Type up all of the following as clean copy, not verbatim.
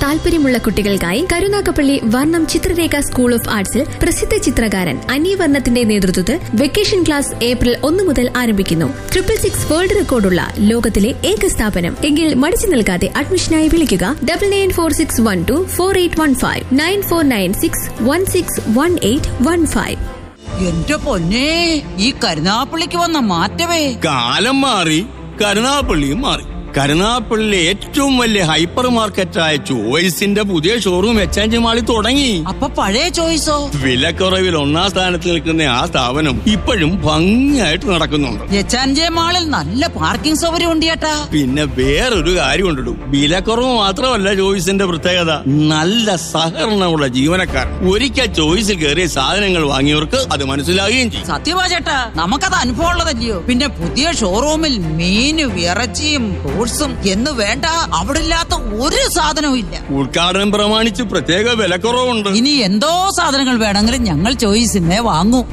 താല്പര്യമുള്ള കുട്ടികൾക്കായി കരുനാഗപ്പള്ളി വർണ്ണം ചിത്രരേഖ സ്കൂൾ ഓഫ് ആർട്സിൽ പ്രസിദ്ധ ചിത്രകാരൻ അനിവർണ്ണത്തിന്റെ നേതൃത്വത്തിൽ വെക്കേഷൻ ക്ലാസ് ഏപ്രിൽ 1 മുതൽ ആരംഭിക്കുന്നു. 666 വേൾഡ് റെക്കോർഡുള്ള ലോകത്തിലെ ഏക സ്ഥാപനം. എങ്കിൽ മടിച്ചു നിൽക്കാതെ അഡ്മിഷനായി വിളിക്കുക 9946124815 9496161815. എന്റെ പൊന്നേ, ഈ കരുനാഗപ്പള്ളിക്ക് വന്ന മാറ്റമേ. കാലം മാറി, കരുനാഗപ്പള്ളിയും മാറി. കരുനാഗപ്പള്ളിയിലെ ഏറ്റവും വലിയ ഹൈപ്പർ മാർക്കറ്റായ ചോയ്സിന്റെ പുതിയ ഷോറൂം എച്ച് മാളിൽ തുടങ്ങി. അപ്പൊ പഴയ ചോയ്സോ? വിലക്കുറവിൽ 1ാം സ്ഥാനത്ത് നിൽക്കുന്ന ആ സ്ഥാപനം ഇപ്പോഴും ഭംഗിയായിട്ട് നടക്കുന്നുണ്ട്. എച്ച് മാളിൽ നല്ല പാർക്കിംഗ് സൗകര്യം ഉണ്ട് ചേട്ടാ. പിന്നെ വേറൊരു കാര്യം ഉണ്ടിടും, വിലക്കുറവ് മാത്രമല്ല ചോയ്സിന്റെ പ്രത്യേകത, നല്ല സഹകരണമുള്ള ജീവനക്കാർ. ഒരിക്കൽ ചോയ്സിൽ കയറിയ സാധനങ്ങൾ വാങ്ങിയവർക്ക് അത് മനസ്സിലാകുകയും ചെയ്യും. സത്യവാ ചേട്ടാ, നമുക്കത് അനുഭവം ഉള്ളതല്ലയോ. പിന്നെ പുതിയ ഷോറൂമിൽ മീനും ഇറച്ചിയും ഫ്രൂട്ട്സും എന്ന് വേണ്ട, അവിടെ ഇല്ലാത്ത ഒരു സാധനവും ഇല്ല. ഉദ്ഘാടനം പ്രമാണിച്ച് പ്രത്യേക വിലക്കുറവുണ്ട്. ഇനി എന്തോ സാധനങ്ങൾ വേണമെങ്കിലും ഞങ്ങൾ ചോയ്സിനെ വാങ്ങൂ.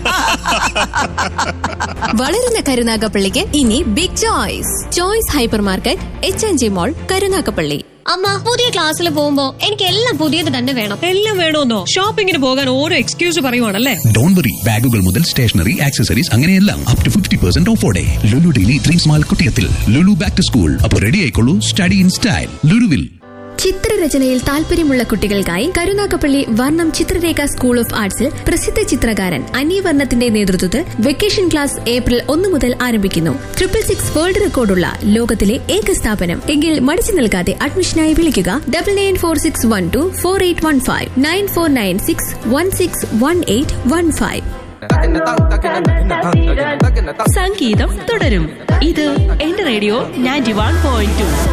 വളരുന്ന കരുനാഗപ്പള്ളിക്ക് ഇനി big choice. Choice hyper market, H മോൾ, കരുനാഗപ്പള്ളി. അമ്മ, പുതിയ ക്ലാസ്സിൽ പോകുമ്പോ എനിക്ക് എല്ലാം പുതിയത് തന്നെ വേണം. എല്ലാം വേണമെന്നോ? ഷോപ്പിങ്ങിന് പോകാൻ ഓരോ എക്സ്ക്യൂസ് പറയുവാണല്ലേ? ഡോണ്ട് വറി, ബാഗുകൾ മുതൽ സ്റ്റേഷനറി, ആക്സസറീസ് അങ്ങനെയെല്ലാം up to 50% ഓഫോടെ. Lulu daily dreams mall കുട്ടിയത്തിൽ. Lulu back to school. അപ്പോൾ റെഡി ആയിക്കോളൂ, സ്റ്റഡി ഇൻ സ്റ്റൈൽ. ലുലുവിൽ. ചിത്രരചനയിൽ താല്പര്യമുള്ള കുട്ടികൾക്കായി കരുനാഗപ്പള്ളി വർണ്ണം ചിത്രരേഖ സ്കൂൾ ഓഫ് ആർട്സിൽ പ്രസിദ്ധ ചിത്രകാരൻ അനിവർണ്ണത്തിന്റെ നേതൃത്വത്തിൽ വെക്കേഷൻ ക്ലാസ് ഏപ്രിൽ 1 മുതൽ ആരംഭിക്കുന്നു. 666 വേൾഡ് റെക്കോർഡുള്ള ലോകത്തിലെ ഏക സ്ഥാപനം. എങ്കിൽ മടിച്ചു നിൽക്കാതെ അഡ്മിഷനായി വിളിക്കുക 9946124815 9496161815. സംഗീതം തുടരും. ഇത് എന്റെ റേഡിയോ 91.2.